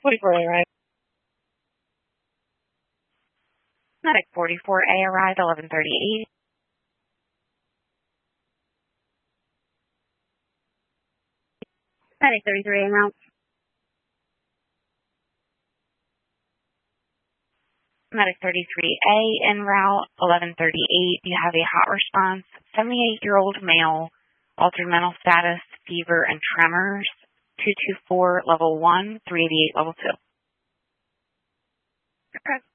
44 arrived. Medic 44A arrived 11:38. Medic 33 en route. Medic 33A en route 11:38. You have a hot response, 78-year-old male, altered mental status, fever, and tremors. 224 level 1, 388 level 2. Okay.